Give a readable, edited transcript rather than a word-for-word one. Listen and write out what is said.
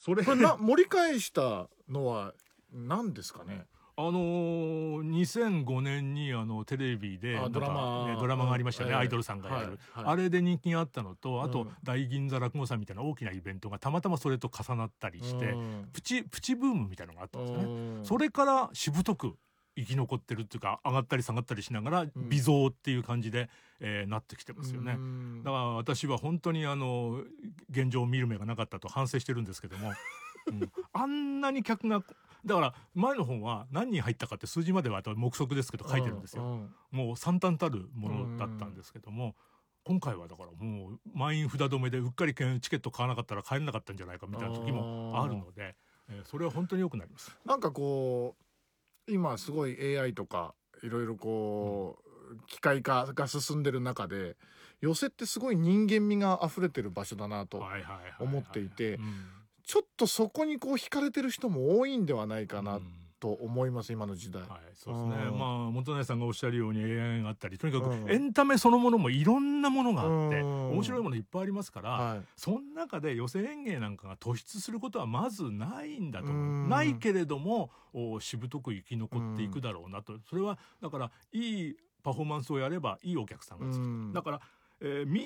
それこれ盛り返したのは何ですかね。 2005年にテレビでなんか、 ドラマ、 ドラマがありましたね、アイドルさんがやる、あれで人気があったのと、あと、大銀座落語祭みたいな大きなイベントがたまたまそれと重なったりして、プチブームみたいなのがあったんですよね。それからしぶとく生き残ってるっていうか、上がったり下がったりしながら微増っていう感じで、なってきてますよね。だから私は本当に現状を見る目がなかったと反省してるんですけども、あんなに客がだから前の本は何人入ったかって数字までは目測ですけど書いてるんですよ。もう惨憺たるものだったんですけども、今回はだからもう満員札止めでうっかりチケット買わなかったら帰れなかったんじゃないかみたいな時もあるので、それは本当に良くなります。 なんかこう今すごい AI とかいろいろこう、機械化が進んでる中で寄席ってすごい人間味が溢れてる場所だなと思っていて、ちょっとそこにこう惹かれてる人も多いんではないかなと思います、今の時代。 そうですね。元内さんがおっしゃるように AI があったり、とにかくエンタメそのものもいろんなものがあって、面白いものいっぱいありますから、その中で寄席演芸なんかが突出することはまずないんだと思う。ないけれども、しぶとく生き残っていくだろうなと。それは、だから、いいパフォーマンスをやればいいお客さんがつくと。だから、み